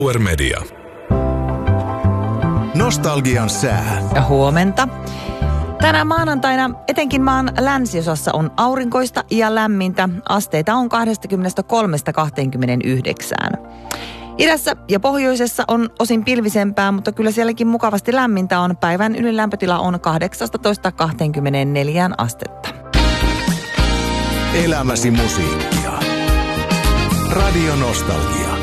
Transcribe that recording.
Media. Nostalgian sää. Ja huomenta. Tänä maanantaina etenkin maan länsiosassa on aurinkoista ja lämmintä. Asteita on 23–29. Idässä ja pohjoisessa on osin pilvisempää, mutta kyllä sielläkin mukavasti lämmintä on. Päivän ylilämpötila on 18–24 astetta. Elämäsi musiikkia. Radio Nostalgia.